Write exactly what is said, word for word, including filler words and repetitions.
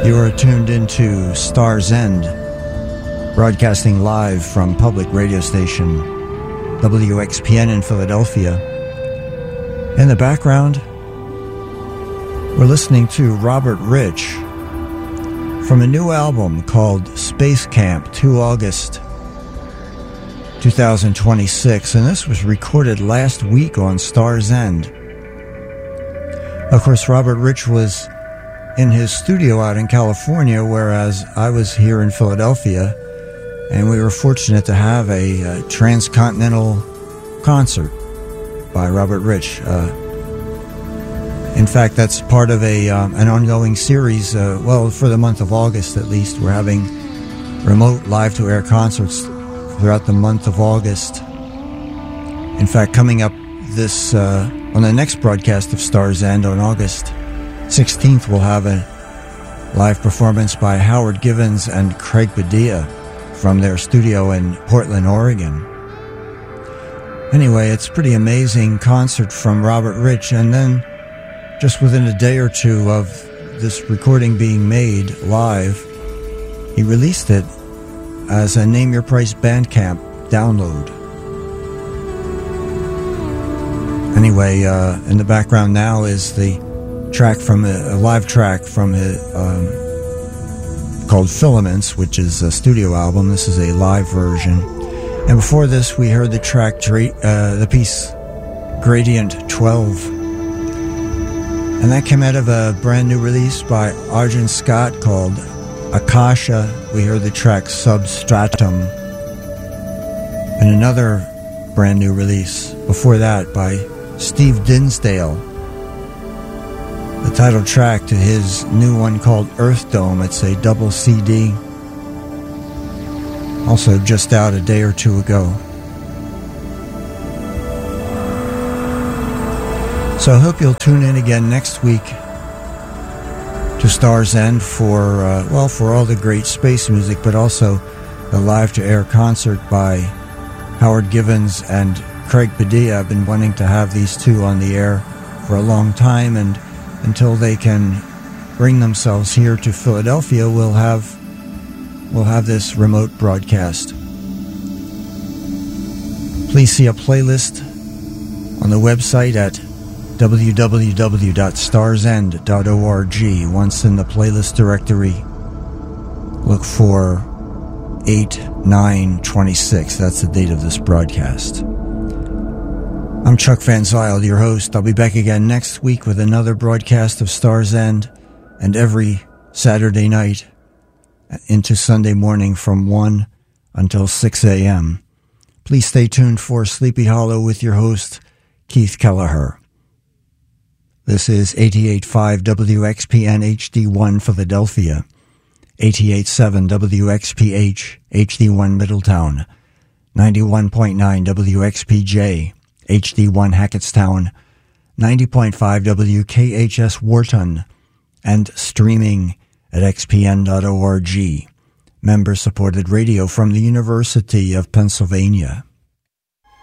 You're tuned into Star's End, broadcasting live from public radio station W X P N in Philadelphia. In the background, we're listening to Robert Rich from a new album called Space Camp, two August twenty twenty-six, and this was recorded last week on Star's End. Of course, Robert Rich was in his studio out in California, whereas I was here in Philadelphia, and we were fortunate to have a, a transcontinental concert by Robert Rich. Uh, in fact, that's part of a um, an ongoing series. Uh, well, for the month of August, at least, we're having remote live-to-air concerts throughout the month of August. In fact, coming up this uh, on the next broadcast of Star's End on August sixteenth, we'll have a live performance by Howard Givens and Craig Padilla from their studio in Portland, Oregon. Anyway, it's a pretty amazing concert from Robert Rich, and then just within a day or two of this recording being made live, he released it as a Name Your Price Bandcamp download. Anyway, uh, in the background now is the track from a, a live track from his, um, called Filaments, which is a studio album. This is a live version. And before this, we heard the track, uh, the piece Gradient twelve. And that came out of a brand new release by Arjun Scott called Akasha. We heard the track Substratum. And another brand new release before that by Steve Dinsdale, the title track to his new one called Earth Dome. It's a double C D, also just out a day or two ago. So I hope you'll tune in again next week to Star's End for, uh, well, for all the great space music, but also the live-to-air concert by Howard Givens and Craig Padilla. I've been wanting to have these two on the air for a long time, and until they can bring themselves here to Philadelphia, we'll have we'll have this remote broadcast. Please see a playlist on the website at w w w dot stars end dot org. Once in the playlist directory, look for eight nine twenty-six. That's the date of this broadcast. I'm Chuck Van Zyl, your host. I'll be back again next week with another broadcast of Star's End, and every Saturday night into Sunday morning from one until six a.m. Please stay tuned for Sleepy Hollow with your host, Keith Kelleher. This is eighty-eight point five W X P N H D one Philadelphia, eighty-eight point seven W X P H H D one Middletown, ninety-one point nine W X P J H D one Hackettstown, ninety point five W K H S Wharton, and streaming at x p n dot org. Member-supported radio from the University of Pennsylvania.